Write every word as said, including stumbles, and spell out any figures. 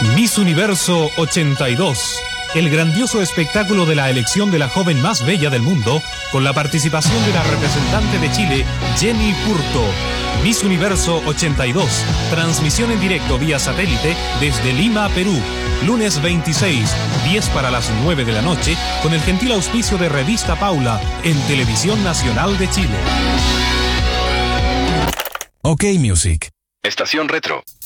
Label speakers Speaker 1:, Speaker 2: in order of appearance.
Speaker 1: Miss Universo ochenta y dos, el grandioso espectáculo de la elección de la joven más bella del mundo, con la participación de la representante de Chile, Jenny Purto. Miss Universo ochenta y dos, transmisión en directo vía satélite desde Lima, Perú, lunes veintiséis, diez para las nueve de la noche, con el gentil auspicio de Revista Paula, en Televisión Nacional de Chile.
Speaker 2: OK Music.
Speaker 3: Estación Retro.